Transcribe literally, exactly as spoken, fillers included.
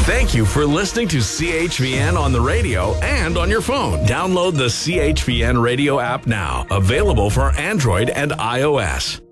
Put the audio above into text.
Thank you for listening to C H V N on the radio and on your phone. Download the C H V N radio app now. Available for Android and iOS.